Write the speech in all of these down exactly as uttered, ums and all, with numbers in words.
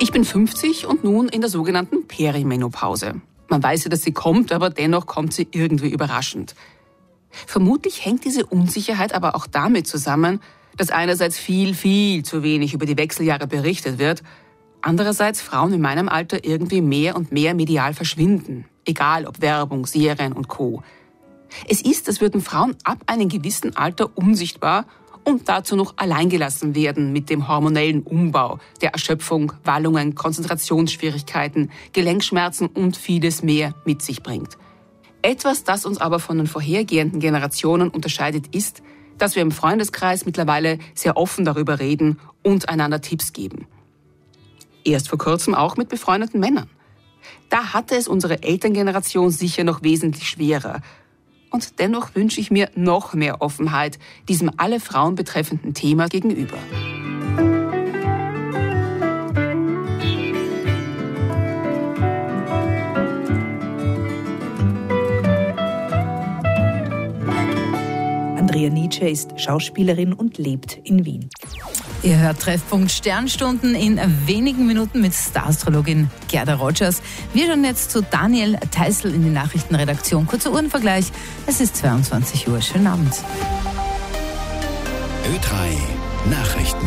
Ich bin fünfzig und nun in der sogenannten Perimenopause. Man weiß ja, dass sie kommt, aber dennoch kommt sie irgendwie überraschend. Vermutlich hängt diese Unsicherheit aber auch damit zusammen, dass einerseits viel, viel zu wenig über die Wechseljahre berichtet wird, andererseits Frauen in meinem Alter irgendwie mehr und mehr medial verschwinden, egal ob Werbung, Serien und Co. Es ist, als würden Frauen ab einem gewissen Alter unsichtbar und dazu noch alleingelassen werden mit dem hormonellen Umbau, der Erschöpfung, Wallungen, Konzentrationsschwierigkeiten, Gelenkschmerzen und vieles mehr mit sich bringt. Etwas, das uns aber von den vorhergehenden Generationen unterscheidet, ist, dass wir im Freundeskreis mittlerweile sehr offen darüber reden und einander Tipps geben. Erst vor kurzem auch mit befreundeten Männern. Da hatte es unsere Elterngeneration sicher noch wesentlich schwerer. Und dennoch wünsche ich mir noch mehr Offenheit diesem alle Frauen betreffenden Thema gegenüber. Andrea Nietzsche ist Schauspielerin und lebt in Wien. Ihr hört Treffpunkt Sternstunden in wenigen Minuten mit Star-Astrologin Gerda Rogers. Wir schauen jetzt zu Daniel Theißl in die Nachrichtenredaktion. Kurzer Uhrenvergleich, es ist zweiundzwanzig Uhr. Schönen Abend. Ö drei Nachrichten.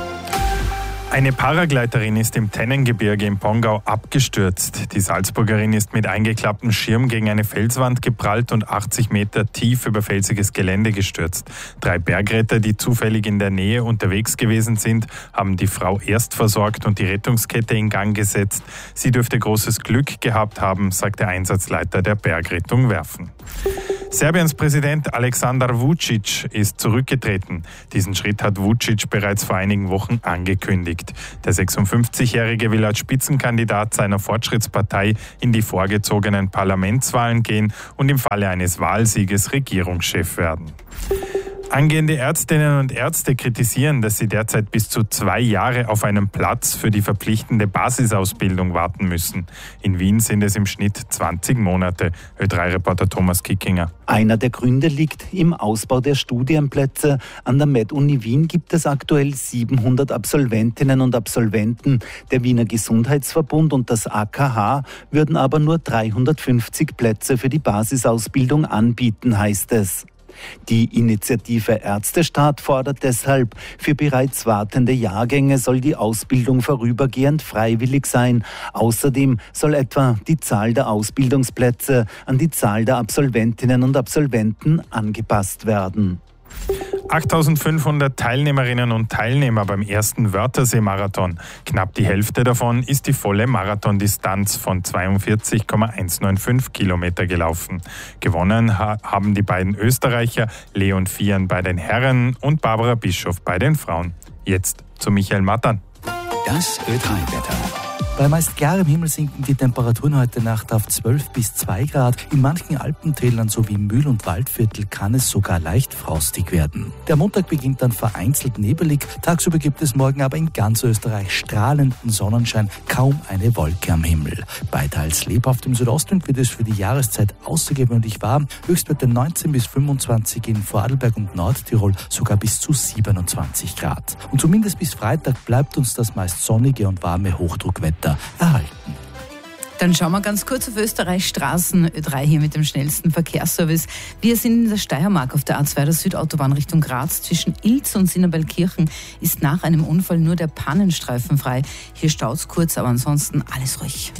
Eine Paragleiterin ist im Tennengebirge im Pongau abgestürzt. Die Salzburgerin ist mit eingeklapptem Schirm gegen eine Felswand geprallt und achtzig Meter tief über felsiges Gelände gestürzt. Drei Bergretter, die zufällig in der Nähe unterwegs gewesen sind, haben die Frau erst versorgt und die Rettungskette in Gang gesetzt. Sie dürfte großes Glück gehabt haben, sagt der Einsatzleiter der Bergrettung Werfen. Serbiens Präsident Aleksandar Vučić ist zurückgetreten. Diesen Schritt hat Vučić bereits vor einigen Wochen angekündigt. Der sechsundfünfzigjährige will als Spitzenkandidat seiner Fortschrittspartei in die vorgezogenen Parlamentswahlen gehen und im Falle eines Wahlsieges Regierungschef werden. Angehende Ärztinnen und Ärzte kritisieren, dass sie derzeit bis zu zwei Jahre auf einen Platz für die verpflichtende Basisausbildung warten müssen. In Wien sind es im Schnitt zwanzig Monate. Ö drei Reporter Thomas Kickinger. Einer der Gründe liegt im Ausbau der Studienplätze. An der Med-Uni Wien gibt es aktuell siebenhundert Absolventinnen und Absolventen. Der Wiener Gesundheitsverbund und das A K H würden aber nur dreihundertfünfzig Plätze für die Basisausbildung anbieten, heißt es. Die Initiative Ärztestaat fordert deshalb, für bereits wartende Jahrgänge soll die Ausbildung vorübergehend freiwillig sein. Außerdem soll etwa die Zahl der Ausbildungsplätze an die Zahl der Absolventinnen und Absolventen angepasst werden. achttausendfünfhundert Teilnehmerinnen und Teilnehmer beim ersten Wörthersee-Marathon. Knapp die Hälfte davon ist die volle Marathondistanz von zweiundvierzig Komma hundertfünfundneunzig Kilometer gelaufen. Gewonnen ha- haben die beiden Österreicher Leon Vieren bei den Herren und Barbara Bischof bei den Frauen. Jetzt zu Michael Mattern. Das Ö drei Wetter. Bei meist klarem Himmel sinken die Temperaturen heute Nacht auf zwölf bis zwei Grad. In manchen Alpentälern sowie Mühl- und Waldviertel kann es sogar leicht frostig werden. Der Montag beginnt dann vereinzelt nebelig. Tagsüber gibt es morgen aber in ganz Österreich strahlenden Sonnenschein, kaum eine Wolke am Himmel. Bei teils lebhaft im Südostwind wird es für die Jahreszeit außergewöhnlich warm. Höchstwerte neunzehn bis fünfundzwanzig in Vorarlberg und Nordtirol, sogar bis zu siebenundzwanzig Grad. Und zumindest bis Freitag bleibt uns das meist sonnige und warme Hochdruckwetter erhalten. Dann schauen wir ganz kurz auf Österreichs Straßen. Ö drei hier mit dem schnellsten Verkehrsservice. Wir sind in der Steiermark auf der A zwei, der Südautobahn Richtung Graz. Zwischen Ilz und Sinnerbellkirchen ist nach einem Unfall nur der Pannenstreifen frei. Hier staut's kurz, aber ansonsten alles ruhig.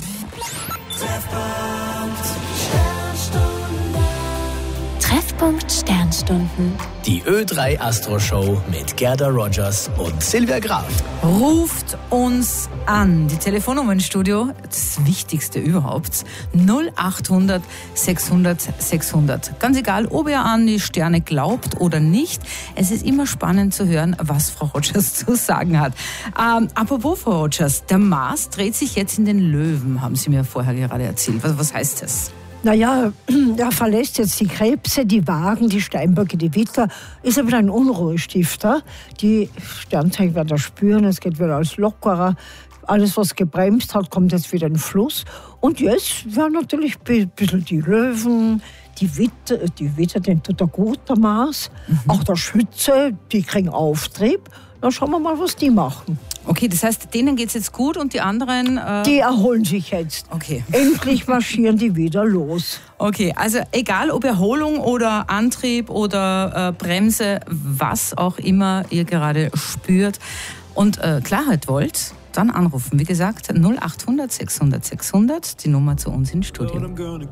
Treffpunkt Sternstunden. Die Ö drei Astro Show mit Gerda Rogers und Silvia Graf. Ruft uns an. Die Telefonnummer im Studio, das Wichtigste überhaupt, null achthundert sechshundert sechshundert. Ganz egal, ob ihr an die Sterne glaubt oder nicht. Es ist immer spannend zu hören, was Frau Rogers zu sagen hat. Ähm, apropos Frau Rogers, der Mars dreht sich jetzt in den Löwen, haben Sie mir vorher gerade erzählt. Was, was heißt das? Naja, er verlässt jetzt die Krebse, die Wagen, die Steinböcke, die Widder, ist er wieder ein Unruhestifter. Die Sternzeichen werden das spüren, es geht wieder alles lockerer. Alles, was gebremst hat, kommt jetzt wieder in den Fluss. Und jetzt werden natürlich ein bisschen die Löwen, die Widder, die Widder, den tut er gut, der Mars. Mhm. Auch der Schütze, die kriegen Auftrieb. Dann schauen wir mal, was die machen. Okay, das heißt, denen geht es jetzt gut und die anderen... Äh die erholen sich jetzt. Okay. Endlich marschieren die wieder los. Okay, also egal ob Erholung oder Antrieb oder äh, Bremse, was auch immer ihr gerade spürt und äh, Klarheit wollt, dann anrufen. Wie gesagt, null acht hundert sechshundert sechshundert, die Nummer zu uns ins Studio.